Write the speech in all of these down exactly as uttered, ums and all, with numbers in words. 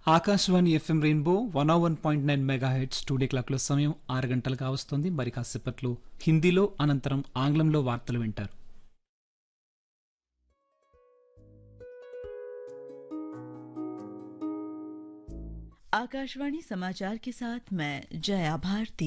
Akashvani FM rainbow one ఓ one point nine mega heads studio క్లాక్లో సమయం ఆరు గంటలుగా వస్తుంది. మరి కాసేపట్లో హిందీలో అనంతరం ఆంగ్లంలో వార్తలు వింటారు. आकाशवाणी समाचार के साथ मैं जया भारती।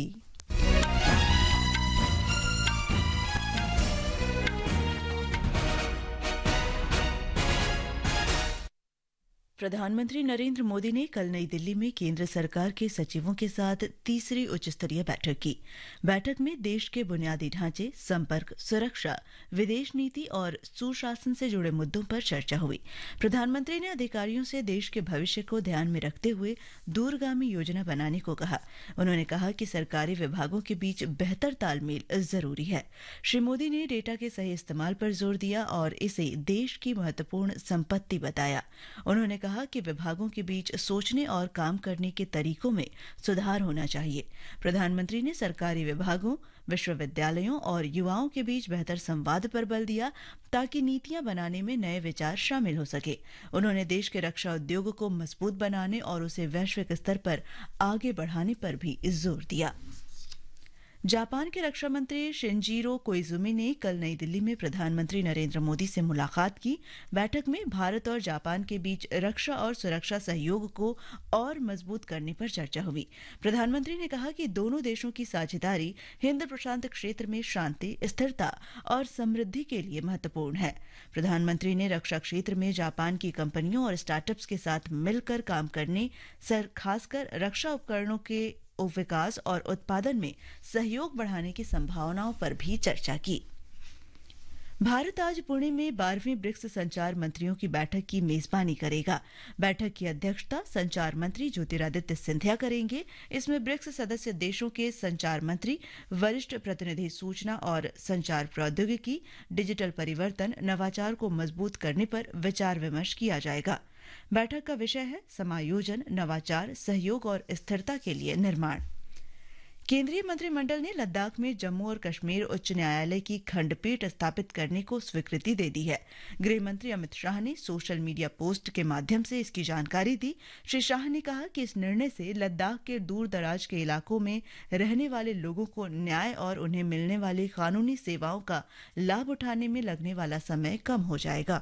प्रधानमंत्री नरेंद्र मोदी ने कल नई दिल्ली में केंद्र सरकार के सचिवों के साथ तीसरी उच्च स्तरीय बैठक की। बैठक में देश के बुनियादी ढांचे, संपर्क, सुरक्षा, विदेश नीति और सुशासन से जुड़े मुद्दों पर चर्चा हुई। प्रधानमंत्री ने अधिकारियों से देश के भविष्य को ध्यान में रखते हुए दूरगामी योजना बनाने को कहा। उन्होंने कहा कि सरकारी विभागों के बीच बेहतर तालमेल जरूरी है। श्री मोदी ने डेटा के सही इस्तेमाल पर जोर दिया और इसे देश की महत्वपूर्ण संपत्ति बताया। उन्होंने कहा कि विभागों के बीच सोचने और काम करने के तरीकों में सुधार होना चाहिए। प्रधानमंत्री ने सरकारी विभागों, विश्वविद्यालयों और युवाओं के बीच बेहतर संवाद पर बल दिया ताकि नीतियां बनाने में नए विचार शामिल हो सके। उन्होंने देश के रक्षा उद्योग को मजबूत बनाने और उसे वैश्विक स्तर पर आगे बढ़ाने पर भी जोर दिया। जापान के रक्षा मंत्री शिंजीरो कोइजुमी ने कल नई दिल्ली में प्रधानमंत्री नरेंद्र मोदी से मुलाकात की। बैठक में भारत और जापान के बीच रक्षा और सुरक्षा सहयोग को और मजबूत करने पर चर्चा हुई। प्रधानमंत्री ने कहा कि दोनों देशों की साझेदारी हिंद प्रशांत क्षेत्र में शांति, स्थिरता और समृद्धि के लिए महत्वपूर्ण है। प्रधानमंत्री ने रक्षा क्षेत्र में जापान की कंपनियों और स्टार्टअप्स के साथ मिलकर काम करने, खासकर रक्षा उपकरणों के विकास और उत्पादन में सहयोग बढ़ाने की संभावनाओं पर भी चर्चा की। भारत आज पुणे में बारहवीं ब्रिक्स संचार मंत्रियों की बैठक की मेजबानी करेगा। बैठक की अध्यक्षता संचार मंत्री ज्योतिरादित्य सिंधिया करेंगे। इसमें ब्रिक्स सदस्य देशों के संचार मंत्री, वरिष्ठ प्रतिनिधि सूचना और संचार प्रौद्योगिकी, डिजिटल परिवर्तन, नवाचार को मजबूत करने पर विचार विमर्श किया जाएगा। बैठक का विषय है समायोजन, नवाचार, सहयोग और स्थिरता के लिए निर्माण। केंद्रीय मंत्रिमंडल ने लद्दाख में जम्मू और कश्मीर उच्च न्यायालय की खंडपीठ स्थापित करने को स्वीकृति दे दी है। गृह मंत्री अमित शाह ने सोशल मीडिया पोस्ट के माध्यम से इसकी जानकारी दी। श्री शाह ने कहा कि इस निर्णय से लद्दाख के दूर दराज के इलाकों में रहने वाले लोगों को न्याय और उन्हें मिलने वाली कानूनी सेवाओं का लाभ उठाने में लगने वाला समय कम हो जाएगा।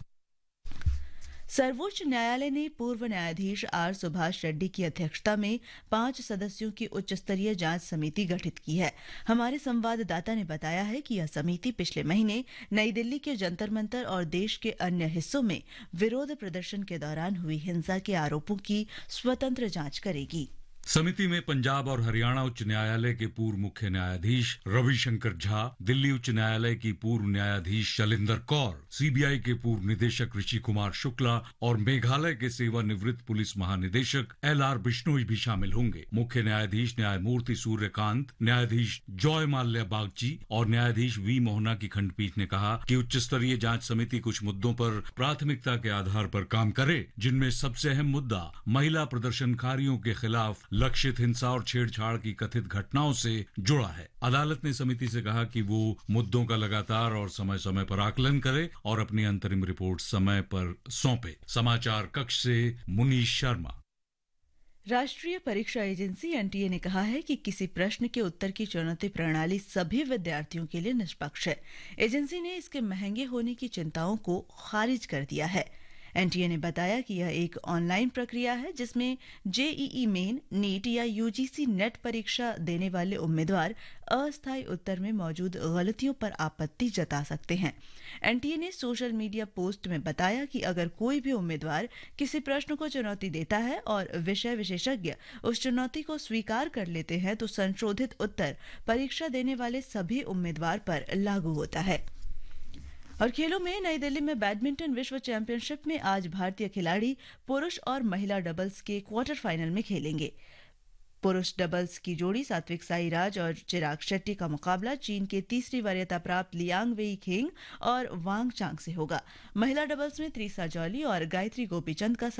सर्वोच्च न्यायालय ने पूर्व न्यायाधीश आर सुभाष रेड्डी की अध्यक्षता में पांच सदस्यों की उच्च स्तरीय जांच समिति गठित की है। हमारे संवाददाता ने बताया है कि यह समिति पिछले महीने नई दिल्ली के जंतर मंतर और देश के अन्य हिस्सों में विरोध प्रदर्शन के दौरान हुई हिंसा के आरोपों की स्वतंत्र जांच करेगी। समिति में पंजाब और हरियाणा उच्च न्यायालय के पूर्व मुख्य न्यायाधीश रविशंकर झा, दिल्ली उच्च न्यायालय की पूर्व न्यायाधीश शैलेंद्र कौर, सीबीआई के पूर्व निदेशक ऋषि कुमार शुक्ला और मेघालय के सेवानिवृत्त पुलिस महानिदेशक एल आर बिश्नोई भी शामिल होंगे। मुख्य न्यायाधीश न्यायमूर्ति सूर्यकांत, न्यायाधीश जॉय माल्या बागची और न्यायाधीश वी मोहना की खंडपीठ ने कहा कि उच्च स्तरीय जांच समिति कुछ मुद्दों पर प्राथमिकता के आधार पर काम करे, जिनमें सबसे अहम मुद्दा महिला प्रदर्शनकारियों के खिलाफ लक्षित हिंसा और छेड़छाड़ की कथित घटनाओं से जुड़ा है। अदालत ने समिति से कहा कि वो मुद्दों का लगातार और समय समय पर आकलन करे और अपनी अंतरिम रिपोर्ट समय पर सौंपे। समाचार कक्ष से मुनीश शर्मा। राष्ट्रीय परीक्षा एजेंसी एनटीए ने कहा है कि किसी प्रश्न के उत्तर की चुनौती प्रणाली सभी विद्यार्थियों के लिए निष्पक्ष है। एजेंसी ने इसके महंगे होने की चिंताओं को खारिज कर दिया है। एनटीए ने बताया कि यह एक ऑनलाइन प्रक्रिया है जिसमें जेईई मेन, नीट या यूजीसी नेट परीक्षा देने वाले उम्मीदवार अस्थायी उत्तर में मौजूद गलतियों पर आपत्ति जता सकते हैं। एनटीए ने सोशल मीडिया पोस्ट में बताया कि अगर कोई भी उम्मीदवार किसी प्रश्न को चुनौती देता है और विषय विशेषज्ञ उस चुनौती को स्वीकार कर लेते हैं तो संशोधित उत्तर परीक्षा देने वाले सभी उम्मीदवार पर लागू होता है। और खेलों में नई दिल्ली में बैडमिंटन विश्व चैंपियनशिप में आज भारतीय खिलाड़ी पुरुष और महिला डबल्स के क्वार्टर फाइनल में खेलेंगे। पुरुष डबल्स की जोड़ी सात्विक साईराज और चिराग शेट्टी का मुकाबला चीन के तीसरी वरीयता प्राप्त लियांग वेई खेंग और वांग चांग से होगा। महिला डबल्स में त्रिसा जॉली और गायत्री गोपीचंद का